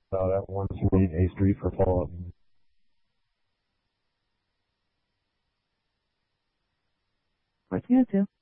at 128 A Street for follow-up. Of course you do.